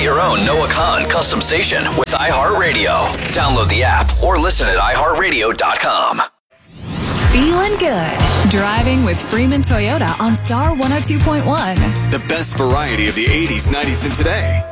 your own Noah Khan custom station with iHeartRadio. Download the app or listen at iHeartRadio.com. Feeling good. Driving with Freeman Toyota on Star 102.1. The best variety of the 80s, 90s, and today.